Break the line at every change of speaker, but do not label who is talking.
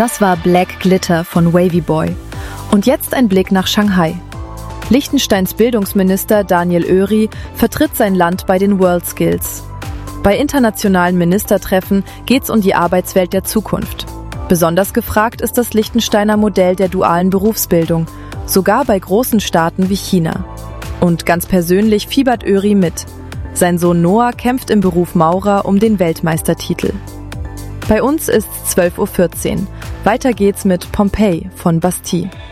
Das war Black Glitter von Wavy Boy. Und jetzt ein Blick nach Shanghai. Liechtensteins Bildungsminister Daniel Oeri vertritt sein Land bei den WorldSkills. Bei internationalen Ministertreffen geht's um die Arbeitswelt der Zukunft. Besonders gefragt ist das Liechtensteiner Modell der dualen Berufsbildung, sogar bei großen Staaten wie China. Und ganz persönlich fiebert Oeri mit. Sein Sohn Noah kämpft im Beruf Maurer um den Weltmeistertitel. Bei uns ist 12:14 Uhr. Weiter geht's mit Pompeii von Bastille.